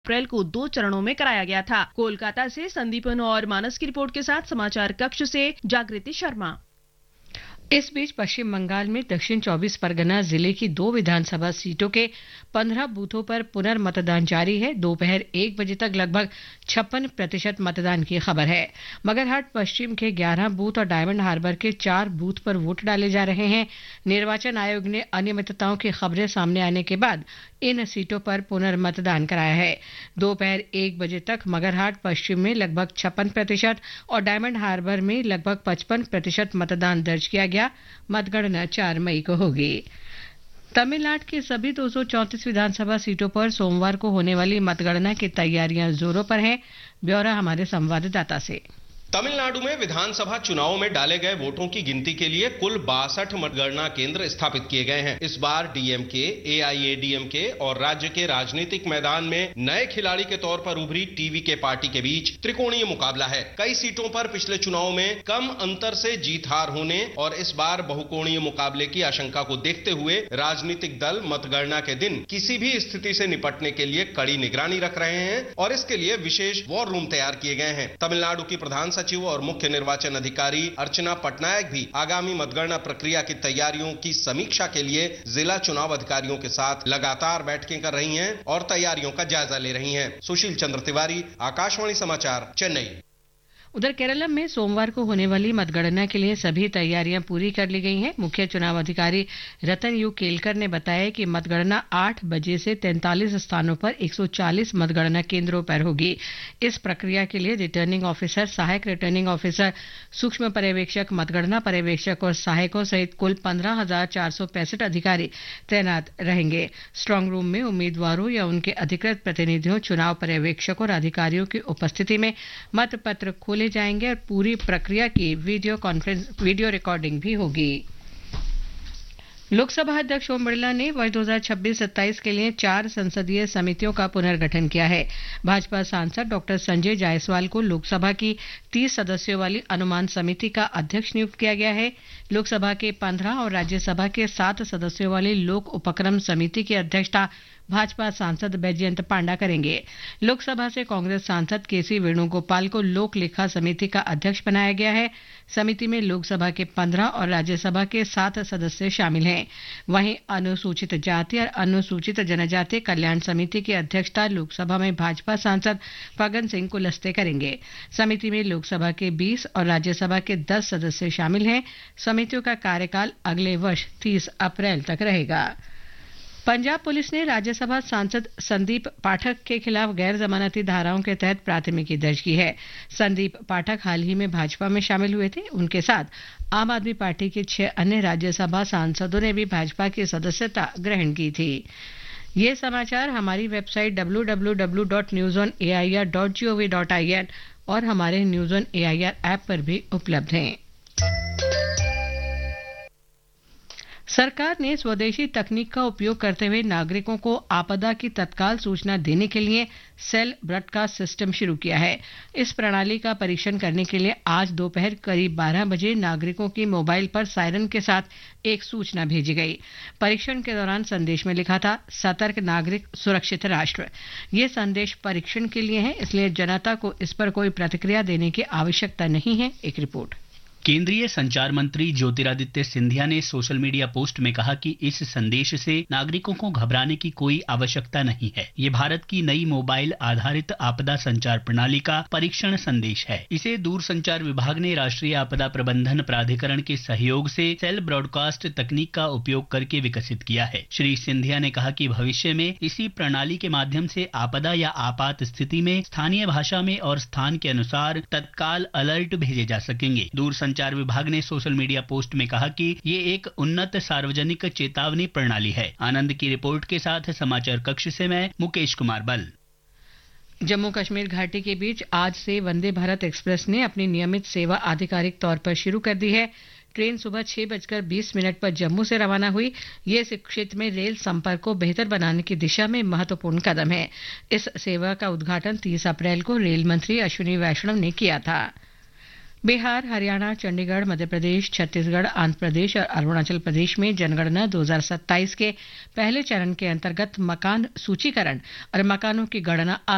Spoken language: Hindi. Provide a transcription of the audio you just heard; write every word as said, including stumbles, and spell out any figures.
अप्रैल को दो चरणों में कराया गया था। कोलकाता से संदीपन और मानस की रिपोर्ट के साथ समाचार कक्ष से जागृति शर्मा। इस बीच पश्चिम बंगाल में दक्षिण चौबीस परगना जिले की दो विधानसभा सीटों के पंद्रह बूथों पर पुनर्मतदान जारी है। दोपहर एक बजे तक लगभग छप्पन प्रतिशत मतदान की खबर है। मगरहाट पश्चिम के ग्यारह बूथ और डायमंड हार्बर के चार बूथ पर वोट डाले जा रहे हैं। निर्वाचन आयोग ने अनियमितताओं की खबरें सामने आने के बाद इन सीटों पर पुनर्मतदान कराया है। दोपहर एक बजे तक मगरहाट पश्चिम में लगभग छप्पन प्रतिशत और डायमंड हार्बर में लगभग पचपन प्रतिशत मतदान दर्ज किया गया। मतगणना चार मई को होगी। तमिलनाडु की सभी दो सौ चौंतीस विधानसभा सीटों पर सोमवार को होने वाली मतगणना की तैयारियां जोरों पर हैं। ब्यौरा हमारे संवाददाता से। तमिलनाडु में विधानसभा चुनाव में डाले गए वोटों की गिनती के लिए कुल बासठ मतगणना केंद्र स्थापित किए गए हैं। इस बार डीएमके, एआईएडीएमके और राज्य के राजनीतिक मैदान में नए खिलाड़ी के तौर पर उभरी टीवीके पार्टी के बीच त्रिकोणीय मुकाबला है। कई सीटों पर पिछले चुनाव में कम अंतर से जीत हार होने और इस बार बहुकोणीय मुकाबले की आशंका को देखते हुए राजनीतिक दल मतगणना के दिन किसी भी स्थिति से निपटने के लिए कड़ी निगरानी रख रहे हैं और इसके लिए विशेष वॉर रूम तैयार किए गए हैं। तमिलनाडु की प्रधान सचिव और मुख्य निर्वाचन अधिकारी अर्चना पटनायक भी आगामी मतगणना प्रक्रिया की तैयारियों की समीक्षा के लिए जिला चुनाव अधिकारियों के साथ लगातार बैठकें कर रही हैं और तैयारियों का जायजा ले रही हैं। सुशील चंद्र तिवारी, आकाशवाणी समाचार, चेन्नई। उधर केरलम में सोमवार को होने वाली मतगणना के लिए सभी तैयारियां पूरी कर ली गई हैं। मुख्य चुनाव अधिकारी रतन यू केलकर ने बताया कि मतगणना आठ बजे से तैंतालीस स्थानों पर एक सौ चालीस मतगणना केंद्रों पर होगी। इस प्रक्रिया के लिए रिटर्निंग ऑफिसर, सहायक रिटर्निंग ऑफिसर, सूक्ष्म पर्यवेक्षक, मतगणना पर्यवेक्षक और सहायकों सहित कुल पंद्रह हजार चार सौ पैंसठ अधिकारी तैनात रहेंगे। स्ट्रांग रूम में उम्मीदवारों या उनके अधिकृत प्रतिनिधियों, चुनाव पर्यवेक्षकों और अधिकारियों की उपस्थिति में मतपत्र खोले जाएंगे और पूरी प्रक्रिया की वीडियो कॉन्फ्रेंस वीडियो रिकॉर्डिंग भी होगी। लोकसभा अध्यक्ष ओम बिरला ने वर्ष दो हज़ार छब्बीस सत्ताईस के लिए चार संसदीय समितियों का पुनर्गठन किया है। भाजपा सांसद डॉक्टर संजय जायसवाल को लोकसभा की तीस सदस्यों वाली अनुमान समिति का अध्यक्ष नियुक्त किया गया है। लोकसभा के पंद्रह और राज्यसभा के सात सदस्यों वाली लोक उपक्रम समिति की अध्यक्षता भाजपा सांसद बैजयंत पांडा करेंगे। लोकसभा से कांग्रेस सांसद केसी वेणुगोपाल को लोक लेखा समिति का अध्यक्ष बनाया गया है। समिति में लोकसभा के पंद्रह और राज्यसभा के सात सदस्य शामिल हैं। वहीं अनुसूचित जाति और अनुसूचित जनजाति कल्याण समिति की अध्यक्षता लोकसभा में भाजपा सांसद फग्गन सिंह कुलस्ते करेंगे। समिति में लोकसभा के बीस और राज्यसभा के दस सदस्य शामिल हैं। समितियों का कार्यकाल अगले वर्ष तीस अप्रैल तक रहेगा। पंजाब पुलिस ने राज्यसभा सांसद संदीप पाठक के खिलाफ गैर जमानती धाराओं के तहत प्राथमिकी दर्ज की है। संदीप पाठक हाल ही में भाजपा में शामिल हुए थे। उनके साथ आम आदमी पार्टी के छह अन्य राज्यसभा सांसदों ने भी भाजपा की सदस्यता ग्रहण की थी। ये समाचार हमारी website W W W dot news on A I R dot G O V dot I N और हमारे news on A I R app पर भी उपलब्ध हैं। सरकार ने स्वदेशी तकनीक का उपयोग करते हुए नागरिकों को आपदा की तत्काल सूचना देने के लिए सेल ब्रॉडकास्ट सिस्टम शुरू किया है। इस प्रणाली का परीक्षण करने के लिए आज दोपहर करीब बारह बजे नागरिकों की मोबाइल पर सायरन के साथ एक सूचना भेजी गई। परीक्षण के दौरान संदेश में लिखा था, सतर्क नागरिक सुरक्षित राष्ट्र। ये संदेश परीक्षण के लिए है, इसलिए जनता को इस पर कोई प्रतिक्रिया देने की आवश्यकता नहीं है। एक रिपोर्ट। केंद्रीय संचार मंत्री ज्योतिरादित्य सिंधिया ने सोशल मीडिया पोस्ट में कहा कि इस संदेश से नागरिकों को घबराने की कोई आवश्यकता नहीं है। ये भारत की नई मोबाइल आधारित आपदा संचार प्रणाली का परीक्षण संदेश है। इसे दूरसंचार विभाग ने राष्ट्रीय आपदा प्रबंधन प्राधिकरण के सहयोग से सेल ब्रॉडकास्ट तकनीक का उपयोग करके विकसित किया है। श्री सिंधिया ने कहा कि भविष्य में इसी प्रणाली के माध्यम से आपदा या आपात स्थिति में स्थानीय भाषा में और स्थान के अनुसार तत्काल अलर्ट भेजे जा सकेंगे। दूरसंचार संचार विभाग ने सोशल मीडिया पोस्ट में कहा कि ये एक उन्नत सार्वजनिक चेतावनी प्रणाली है। आनंद की रिपोर्ट के साथ समाचार कक्ष से मैं मुकेश कुमार बल। जम्मू कश्मीर घाटी के बीच आज से वंदे भारत एक्सप्रेस ने अपनी नियमित सेवा आधिकारिक तौर पर शुरू कर दी है। ट्रेन सुबह छह बजकर बीस मिनट पर जम्मू से रवाना हुई। ये इस क्षेत्र में रेल संपर्क को बेहतर बनाने की दिशा में महत्वपूर्ण कदम है। इस सेवा का उद्घाटन तीस अप्रैल को रेल मंत्री अश्विनी वैष्णव ने किया था। बिहार, हरियाणा, चंडीगढ़, मध्य प्रदेश, छत्तीसगढ़, आंध्र प्रदेश और अरुणाचल प्रदेश में जनगणना दो हज़ार सत्ताईस के पहले चरण के अंतर्गत मकान सूचीकरण और मकानों की गणना